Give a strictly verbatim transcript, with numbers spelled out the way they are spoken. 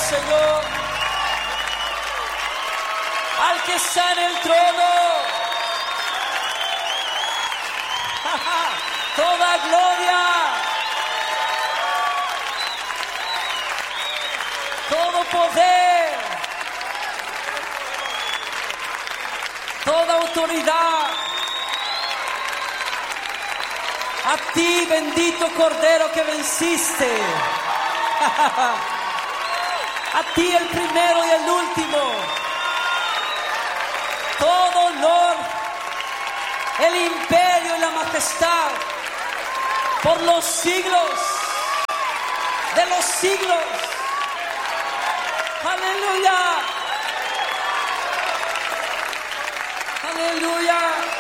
Señor, al que está en el trono. Toda gloria, todo poder, toda autoridad, a ti, bendito Cordero que venciste, a ti el primero y el último, todo honor, el imperio y la majestad, por los siglos de los siglos. Aleluya. Aleluya.